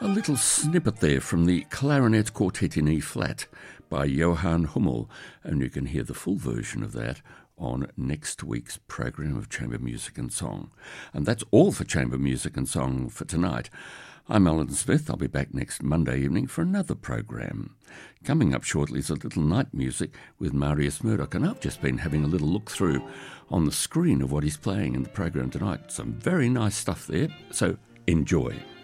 A little snippet there from the Clarinet Quartet in E-flat by Johann Hummel, and you can hear the full version of that on next week's program of Chamber Music and Song. And that's all for Chamber Music and Song for tonight. I'm Alan Smith. I'll be back next Monday evening for another program. Coming up shortly is a little night music with Marius Murdoch, and I've just been having a little look through on the screen of what he's playing in the program tonight. Some very nice stuff there, so enjoy.